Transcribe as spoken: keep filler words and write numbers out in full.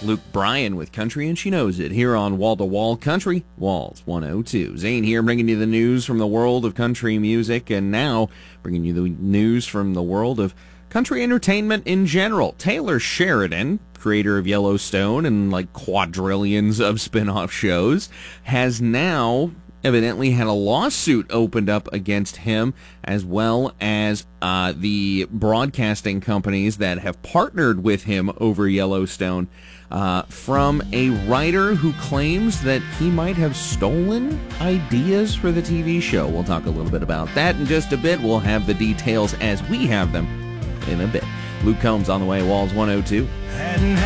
Luke Bryan with Country and She Knows It here on Wall to Wall Country, Walls one oh two. Zane here bringing you the news from the world of country music, and now bringing you the news from the world of country entertainment in general. Taylor Sheridan, creator of Yellowstone and like quadrillions of spin-off shows, has now evidently had a lawsuit opened up against him, as well as uh, the broadcasting companies that have partnered with him over Yellowstone, uh, from a writer who claims that he might have stolen ideas for the T V show. We'll talk a little bit about that in just a bit. We'll have the details as we have them in a bit. Luke Combs on the way, Walls one oh two.